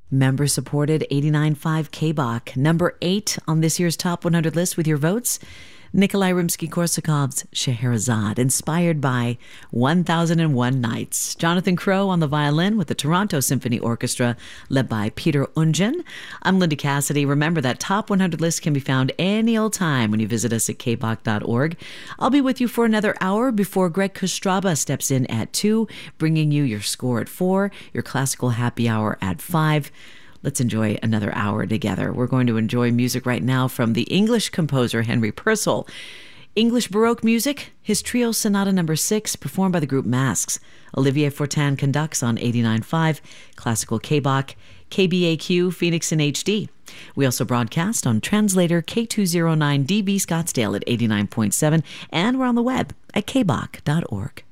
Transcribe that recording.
Member supported 89.5 KBach, number 8 on this year's Top 100 list with your votes. Nikolai Rimsky-Korsakov's Scheherazade, inspired by 1001 Nights. Jonathan Crow on the violin with the Toronto Symphony Orchestra, led by Peter Ungen. I'm Linda Cassidy. Remember that Top 100 list can be found any old time when you visit us at kbach.org. I'll be with you for another hour before Greg Kostraba steps in at 2, bringing you your score at 4, your classical happy hour at 5. Let's enjoy another hour together. We're going to enjoy music right now from the English composer Henry Purcell. English Baroque music, his Trio Sonata No. 6, performed by the group Masks. Olivier Fortin conducts on 89.5, Classical KBach, KBAQ, Phoenix in HD. We also broadcast on translator K209DB Scottsdale at 89.7, and we're on the web at kbach.org.